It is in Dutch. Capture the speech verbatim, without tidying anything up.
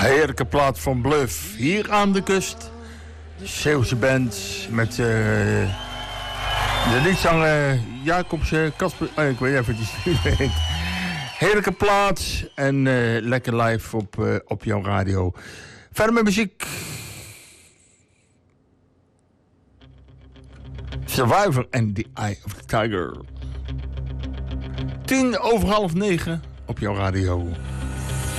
Heerlijke plaat van Bluff. Hier aan de kust. Zeeuwse band met uh, de liedzanger Jacobse Kasper. Oh, ik weet even wat die heet. Heerlijke plaat en uh, lekker live op, uh, op jouw radio. Verder met muziek. Survivor and the Eye of the Tiger. Tien over half negen op jouw radio.